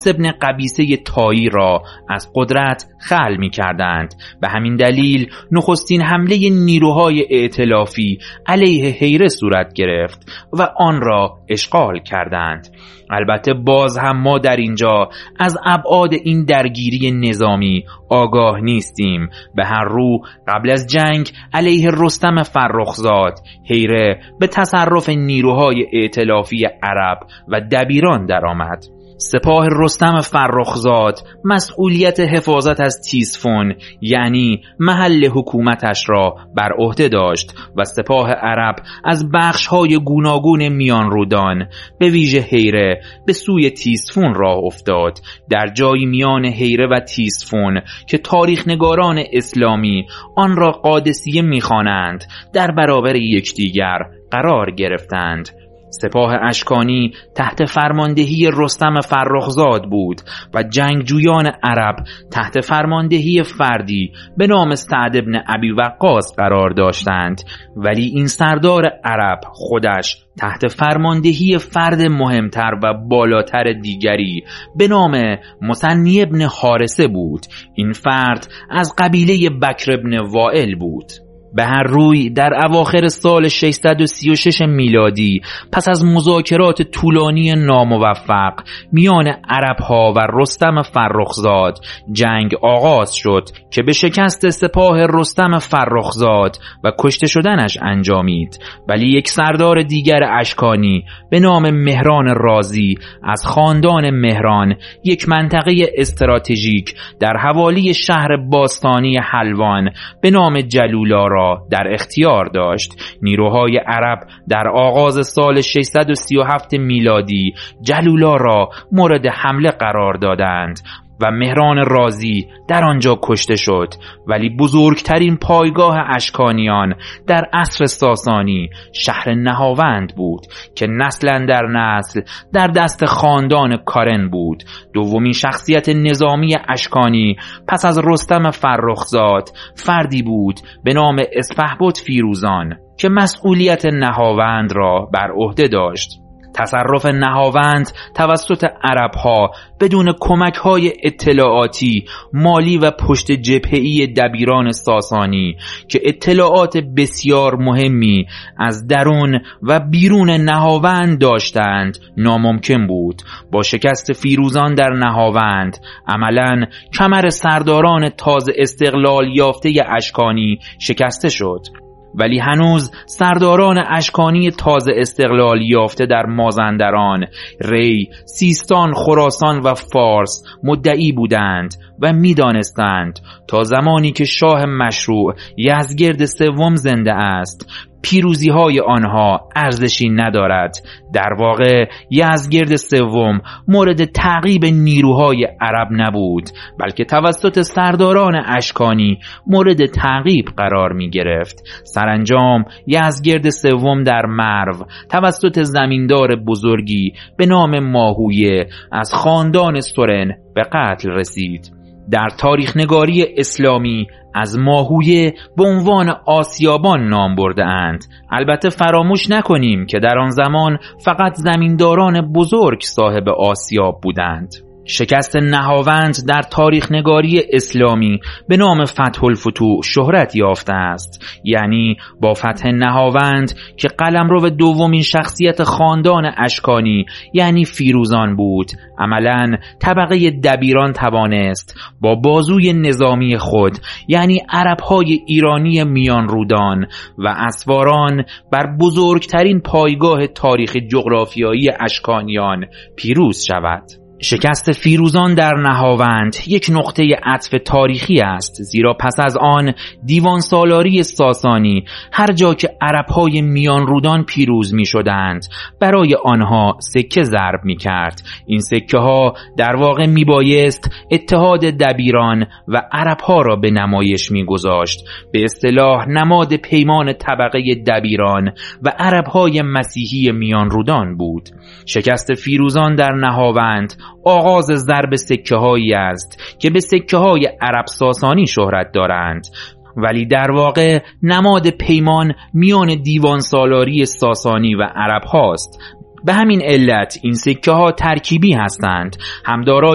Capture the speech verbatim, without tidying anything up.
حفص ابن قبیسه طایی را از قدرت خلع می کردند. به همین دلیل نخستین حمله نیروهای ائتلافی علیه هیره صورت گرفت و آن را اشغال کردند. البته باز هم ما در اینجا از ابعاد این درگیری نظامی آگاه نیستیم. به هر رو قبل از جنگ علیه رستم فرخزاد، هیره به تصرف نیروهای ائتلافی عرب و دبیران درآمد. سپاه رستم فرخزاد مسئولیت حفاظت از تیسفون یعنی محل حکومتش را بر عهده داشت و سپاه عرب از بخش‌های گوناگون میان رودان به ویژه هیره به سوی تیسفون راه افتاد. در جایی میان هیره و تیسفون که تاریخ نگاران اسلامی آن را قادسیه می‌خوانند در برابر یکدیگر قرار گرفتند. سپاه اشکانی تحت فرماندهی رستم فرخزاد بود و جنگجویان عرب تحت فرماندهی فردی به نام سعد بن ابی وقاص قرار داشتند، ولی این سردار عرب خودش تحت فرماندهی فرد مهمتر و بالاتر دیگری به نام مثنی بن حارثه بود. این فرد از قبیله بکر بن وائل بود. به هر روی در اواخر سال ششصد و سی و شش میلادی پس از مذاکرات طولانی ناموفق میان عرب‌ها و رستم فرخزاد جنگ آغاز شد که به شکست سپاه رستم فرخزاد و کشته شدنش انجامید. ولی یک سردار دیگر اشکانی به نام مهران رازی از خاندان مهران یک منطقه استراتژیک در حوالی شهر باستانی حلوان به نام جلولا را در اختیار داشت. نیروهای عرب در آغاز سال ششصد و سی و هفت میلادی جلولا را مورد حمله قرار دادند و مهران رازی در آنجا کشته شد. ولی بزرگترین پایگاه اشکانیان در عصر ساسانی شهر نهاوند بود که نسلا در نسل در دست خاندان کارن بود. دومین شخصیت نظامی اشکانی پس از رستم فرخزاد فردی بود به نام اسپهبد فیروزان که مسئولیت نهاوند را بر عهده داشت. تصرف نهاوند توسط عرب‌ها بدون کمک‌های اطلاعاتی، مالی و پشت جبهه‌ای دبیران ساسانی که اطلاعات بسیار مهمی از درون و بیرون نهاوند داشتند ناممکن بود. با شکست فیروزان در نهاوند عملاً کمر سرداران تازه استقلال یافته اشکانی شکسته شد. ولی هنوز سرداران اشکانی تازه استقلال یافته در مازندران، ری، سیستان، خراسان و فارس مدعی بودند و می‌دانستند تا زمانی که شاه مشروع یزدگرد سوم زنده است پیروزی های آنها ارزشی ندارد. در واقع یزدگرد سوم مورد تعقیب نیروهای عرب نبود، بلکه توسط سرداران اشکانی مورد تعقیب قرار می گرفت. سرانجام یزدگرد سوم در مرو توسط زمیندار بزرگی به نام ماهویه از خاندان سورن به قتل رسید. در تاریخ نگاری اسلامی از ماهویه به عنوان آسیابان نام برده اند. البته فراموش نکنیم که در آن زمان فقط زمینداران بزرگ صاحب آسیاب بودند. شکست نهاوند در تاریخ نگاری اسلامی به نام فتح الفتوح شهرت یافته است. یعنی با فتح نهاوند که قلمرو دومین شخصیت خاندان اشکانی یعنی فیروزان بود، عملاً طبقه دبیران توانست با بازوی نظامی خود یعنی عرب‌های ایرانی میان رودان و اسواران بر بزرگترین پایگاه تاریخ جغرافیایی اشکانیان پیروز شود. شکست فیروزان در نهاوند یک نقطه عطف تاریخی است، زیرا پس از آن دیوان سالاری ساسانی هر جا که عرب‌های میان رودان پیروز می شدند برای آنها سکه ضرب می کرد. این سکه ها در واقع می بایست اتحاد دبیران و عرب‌ها را به نمایش می گذاشت، به اصطلاح نماد پیمان طبقه دبیران و عرب‌های مسیحی میان رودان بود. شکست فیروزان در نهاوند آغاز ضرب سکه هایی است که به سکه های عرب ساسانی شهرت دارند، ولی در واقع نماد پیمان میان دیوان سالاری ساسانی و عرب هاست. به همین علت این سکه ها ترکیبی هستند، هم دارای